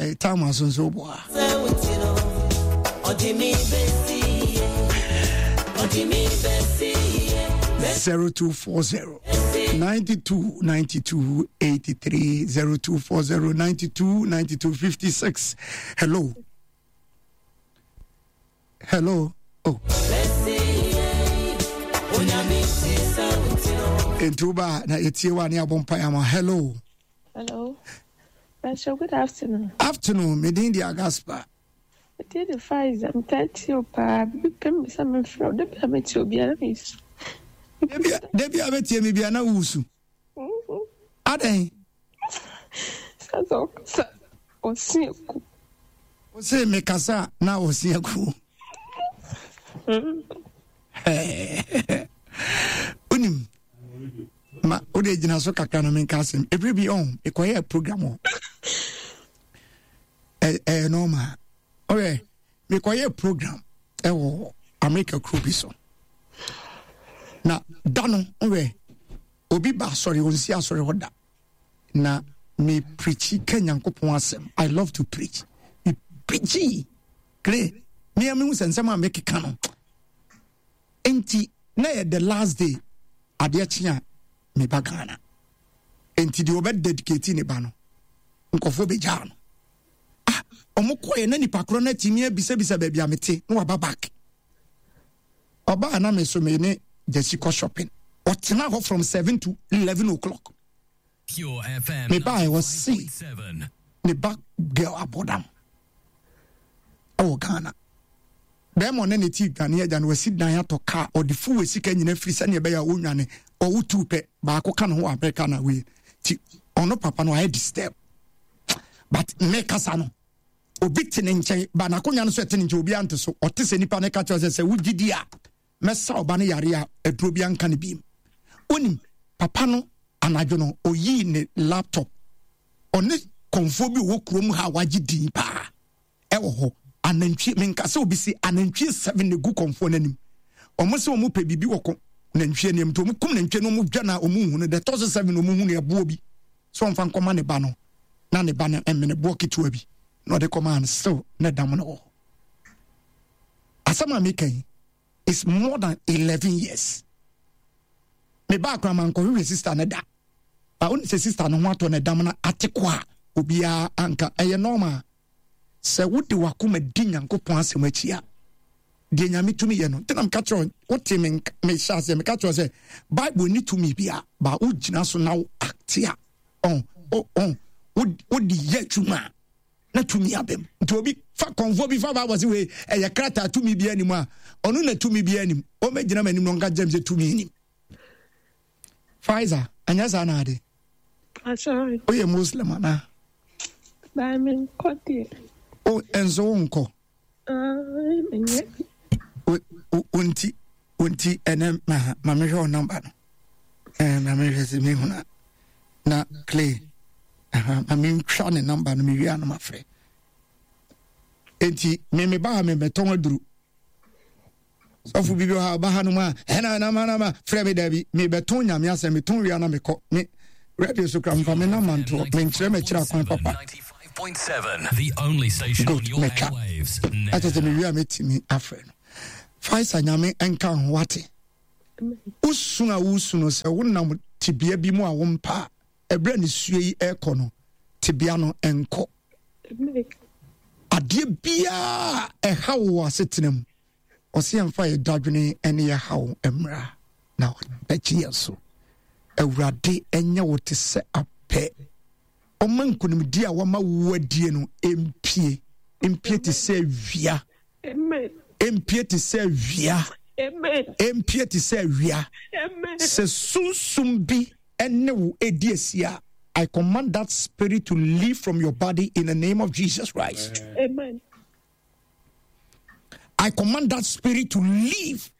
time so boy. 0240 92 92 83 0240 92 92 56. Hello. Oh. Entuba na etiwa ni abompayama. Hello. Pastor, good afternoon. Afternoon, Medindi Agaspa. I did the fight. I'm 30 or become some from the permit to be a miss. Debbie Abetia may be an awusu. Ade. So, or see a cool. Say, Mekasa now or see a cool. Unim. Ma ode jina so kakra no menkasim every be on e koye program normal okay me koye program e wo America crew bi so na dano okay obi ba sorry on si asori hoda na me preach Kenyankopon asem. I love to preach. Me preach great me am nsensem make kano enti na the last day ade achia me bagana enti de obed dedicate ne ba no nkofo be ja no omokoye na nipa kro na timi abisa ba bia mete no wa back oba na me so me ne Jessica shopping otena ho from 7 to 11 o'clock Pure FM me ba I was see me back girl abodam o Ghana be mo na ne ti dwane agya no wasi dan ato car or the full sika nyina free sane be ya wonwane o wutu pe ba ko kan ho America na we ti ono papa no I disturb but me kasa no obi tene nchen ba na konya no so tene nchen obi ante so ote se nipa ne ka cho se wugidi a mesa oba ne yare a edro bi anka ne bim onim papa no anajo no oyi ne laptop one konfo bi wo krom ha wagidi pa ewo ho anantwi menkase obi si anantwi 7 ne gu konfo nanim omo se omo pe bibi woko nantwi anim to omo kum nantwi no omo dwana omo hu ne the toss 7 omo hu ne ebo bi so on fan koma ne ba no na ne ba na emene bo kitu bi no the command so na dam no asama mekai is more than 11 years me ba kwa man ko we sister na da ba on se sister no ho ato na dam na atekwa obia anka eye normal se wudi wakuma di Nyankopon asem achia de nyame tumi ye no tenam ka tro wote me sha se me ka tro se Bible ni tumi bia ba ugina so na actia wodi ye tuma na tumi abem nti obi fa konfo bi fa ba wose we eye krata tumi bia ni mu a onu na tumi bia ni o megina manim no nka james tumi ni Pfizer anya za na ade sorry o ye muslim ana ba men koti o enzo unko unti enem ma me ho number no ma me hwese me huna na clay ma me twa ne number no me wi ana ma frɛ enti me ba me beton aduru sofu bibi ha ba ha no ma na ma frɛ me dabi me beton nyame asɛ me ton wi ana me kɔ me radio so kram fa me na manto me nkyerɛ me kyerɛ kwan papa 95.7 the only station on your airwaves. Ate me wi ametimi afrɛ no Faisa nyame enka ho wate usuna se wonam tibia bi mu a wompa ebra ne sue yi ekɔ no tibia no enko ade bia ɛhawo asetenam ɔse amfa yɛ dadwene ene yɛ hawo emra na ɛkyi so awurade enye wo te se apɛ omankunim di a wama wadie no empie te se wia amen empie te se wia amen empie te se wia amen se sunsum bi ene wo ediesia I command that spirit to leave from your body in the name of Jesus Christ. Amen. I command that spirit to leave.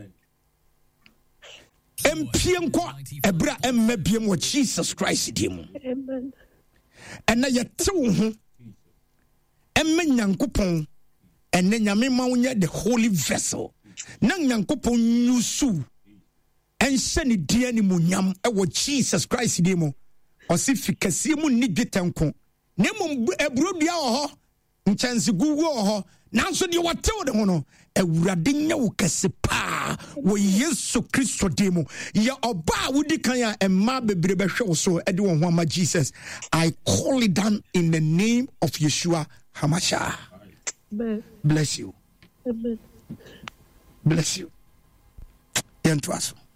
Empiem kwa ebra emmebiem wo Jesus Christ dim. Amen. And na yete wo ho emme Nyankopon enne nyame ma wo the holy vessel. Na Nyankopon nyusu ense ne dia ni munyam e wo Jesus Christ dim. Osifikasi mu ni dwetanko Nemo ebrodua ho nchansi gugu ho nanso de watew de ho no awurade nya wo kese pa wo Yesu Kristo demo ya oba wudi kan ya emma bebre behwe wo so e de wo ho ama Jesus. I call it down in the name of Yeshua Hamashiach. Bless you. Bless you. Yentuaso.